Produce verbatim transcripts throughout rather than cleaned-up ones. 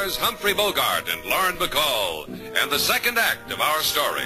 stars Humphrey Bogart and Lauren Bacall, and the second act of our story.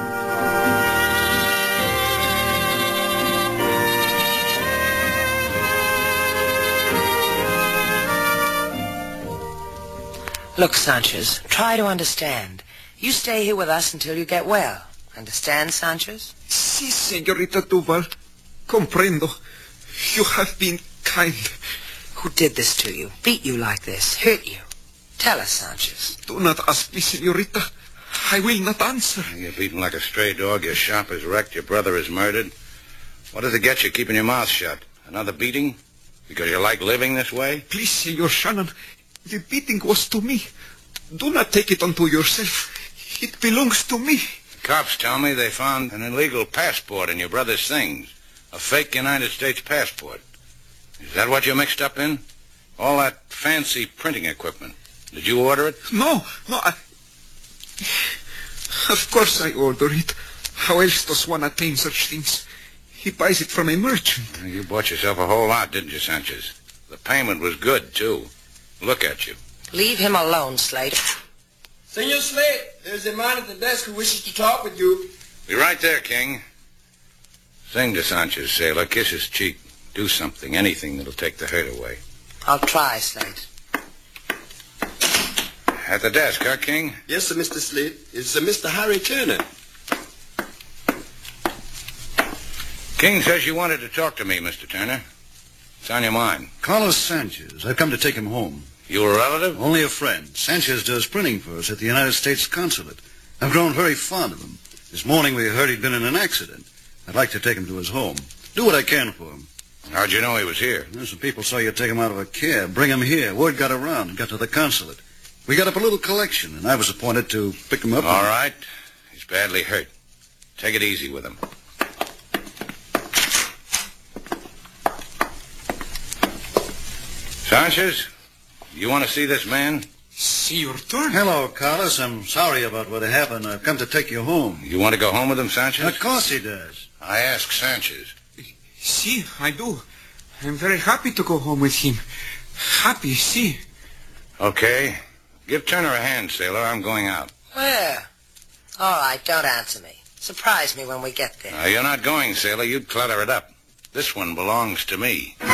Look, Sanchez, try to understand. You stay here with us until you get well. Understand, Sanchez? Si, señorita Duval. Comprendo. You have been kind. Who did this to you? Beat you like this? Hurt you? Tell us, Sanchez. Do not ask me, señorita. I will not answer. You're beaten like a stray dog. Your shop is wrecked. Your brother is murdered. What does it get you keeping your mouth shut? Another beating? Because you like living this way? Please, Senor Shannon. The beating was to me. Do not take it unto yourself. It belongs to me. The cops tell me they found an illegal passport in your brother's things. A fake United States passport. Is that what you're mixed up in? All that fancy printing equipment. Did you order it? No, no. I... Of course I order it. How else does one attain such things? He buys it from a merchant. You bought yourself a whole lot, didn't you, Sanchez? The payment was good, too. Look at you. Leave him alone, Slate. Senor Slate, there's a man at the desk who wishes to talk with you. Be right there, King. Sing to Sanchez, sailor. Kiss his cheek. Do something, anything that'll take the hurt away. I'll try, Slate. At the desk, huh, King? Yes, sir, Mister Slate. It's uh, Mister Harry Turner. King says you wanted to talk to me, Mister Turner. What's on your mind? Carlos Sanchez. I've come to take him home. You a relative? Only a friend. Sanchez does printing for us at the United States Consulate. I've grown very fond of him. This morning we heard he'd been in an accident. I'd like to take him to his home. Do what I can for him. How'd you know he was here? Well, some people saw you take him out of a cab, bring him here. Word got around and got to the consulate. We got up a little collection, and I was appointed to pick him up. All right. He's badly hurt. Take it easy with him. Sanchez, you want to see this man? Senor Turner. Hello, Carlos. I'm sorry about what happened. I've come to take you home. You want to go home with him, Sanchez? Of course he does. I ask Sanchez. Si, I do. I'm very happy to go home with him. Happy, si. Okay. Give Turner a hand, sailor. I'm going out. Where? All right, don't answer me. Surprise me when we get there. Uh, you're not going, sailor. You'd clutter it up. This one belongs to me.